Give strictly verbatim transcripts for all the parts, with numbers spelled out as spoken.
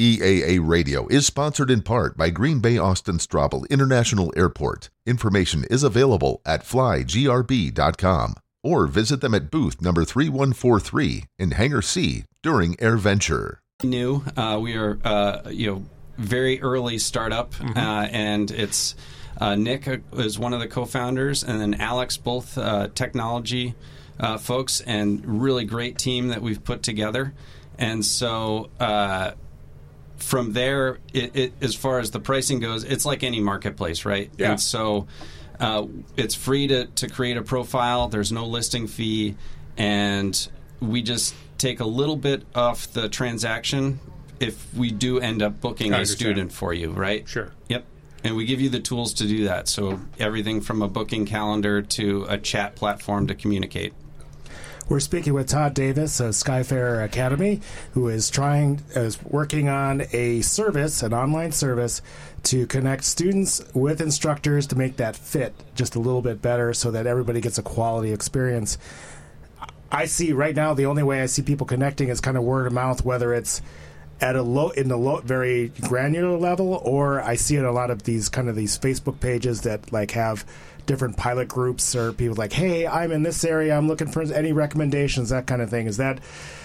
E A A Radio is sponsored in part by Green Bay Austin Straubel International Airport. Information is available at fly g r b dot com or visit them at booth number three one four three in Hangar C during AirVenture. New, uh, we are, uh, you know, very early startup, Mm-hmm. uh, and it's uh, Nick is one of the co-founders, and then Alex, both uh, technology uh, folks, and really great team that we've put together. And so uh, from there, it, it, as far as the pricing goes, it's like any marketplace, right? Yeah. And so uh, it's free to, to create a profile. There's no listing fee, and we just take a little bit off the transaction if we do end up booking a student for you, right? Sure. Yep. And we give you the tools to do that. So everything from a booking calendar to a chat platform to communicate. We're speaking with Todd Davis of Skyfarer Academy, who is trying, is working on a service, an online service, to connect students with instructors to make that fit just a little bit better so that everybody gets a quality experience. I see right now the only way I see people connecting is kind of word of mouth, whether it's at a low, in the low, very granular level, or I see it in a lot of these kind of these Facebook pages that like have different pilot groups or people like, hey, I'm in this area, I'm looking for any recommendations, that kind of thing. Is that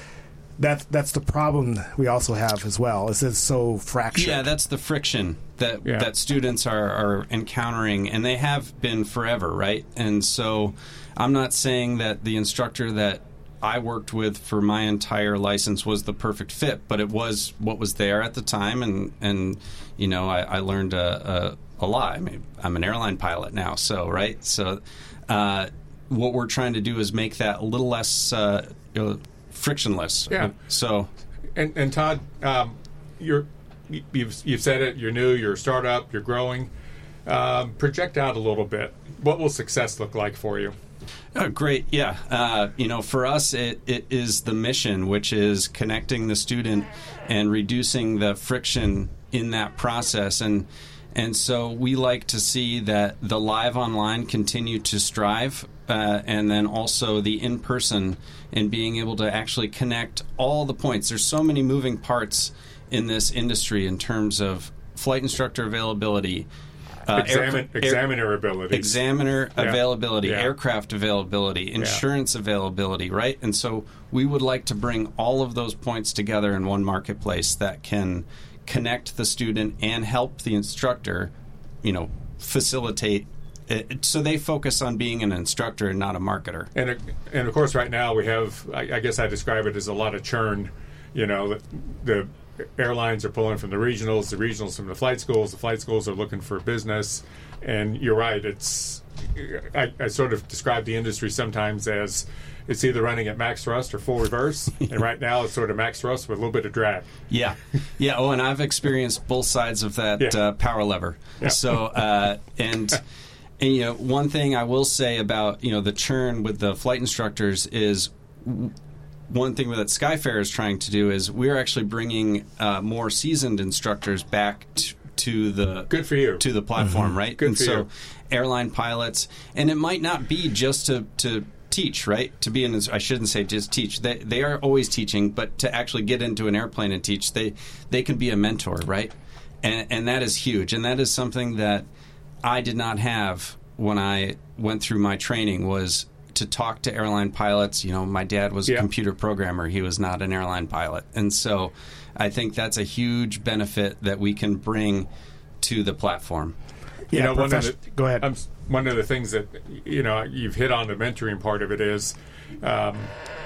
that that's the problem we also have as well? Is it's so fractured? Yeah, that's the friction that Yeah. that students are, are encountering, and they have been forever, right? And so I'm not saying that the instructor that I worked with for my entire license was the perfect fit, but it was what was there at the time, and, and you know, I, I learned a, a, a lot. I mean, I'm an airline pilot now, so, right? So uh, what we're trying to do is make that a little less uh, you know, frictionless. Yeah. So, And, and Todd, um, you're, you've, you've said it, you're new, you're a startup, you're growing. Um, project out a little bit. What will success look like for you? Oh, great. Yeah. Uh, you know, for us, it, it is the mission, which is connecting the student and reducing the friction in that process. And and so we like to see that the live online continue to strive, uh, and then also the in-person and being able to actually connect all the points. There's so many moving parts in this industry in terms of flight instructor availability, Uh, Examin- air, examiner ability. Examiner Yeah. availability, Yeah. aircraft availability, insurance Yeah. availability, right? And so we would like to bring all of those points together in one marketplace that can connect the student and help the instructor, you know, facilitate it, so they focus on being an instructor and not a marketer. And, uh, and of course, right now we have, I, I guess I describe it as a lot of churn. You know, the, the airlines are pulling from the regionals, the regionals from the flight schools, the flight schools are looking for business. And you're right, it's, I, I sort of describe the industry sometimes as it's either running at max thrust or full reverse. And right now it's sort of max thrust with a little bit of drag. Yeah. Yeah. Oh, and I've experienced both sides of that Yeah. uh, power lever. Yeah. So, uh, and, and, you know, one thing I will say about, you know, the churn with the flight instructors is w- one thing that Skyfarer is trying to do is we're actually bringing uh, more seasoned instructors back t- to the Good for you. to the platform, mm-hmm. right? Good and for so you. airline pilots, and it might not be just to, to teach, right? To be an I shouldn't say just teach. They they are always teaching, but to actually get into an airplane and teach, they they can be a mentor, right? And and that is huge, and that is something that I did not have when I went through my training was to talk to airline pilots. You know, my dad was Yeah. a computer programmer. He was not an airline pilot. And so I think that's a huge benefit that we can bring to the platform. Yeah, you know, one of profes- the, go ahead. Um, one of the things that, you know, you've hit on the mentoring part of it is um,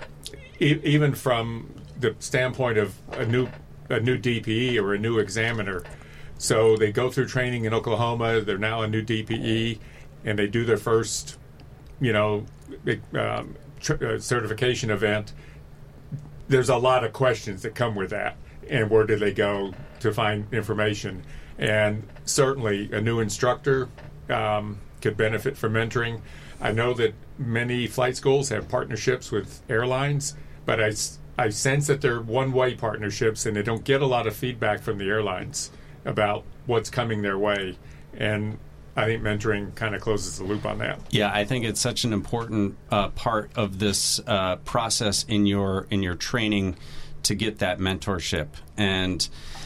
e- even from the standpoint of a new a new D P E or a new examiner. So they go through training in Oklahoma. They're now a new D P E, and they do their first, you know, um, tr- uh, certification event. There's a lot of questions that come with that, and where do they go to find information? And certainly, a new instructor um, could benefit from mentoring. I know that many flight schools have partnerships with airlines, but I, I sense that they're one-way partnerships, and they don't get a lot of feedback from the airlines about what's coming their way. And I think mentoring kind of closes the loop on that. Yeah, I think it's such an important uh, part of this uh, process in your in your training to get that mentorship. And